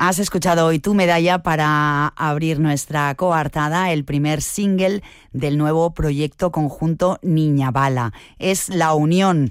Has escuchado hoy Tu Medalla para abrir nuestra coartada, el primer single del nuevo proyecto conjunto Niña Bala. Es la unión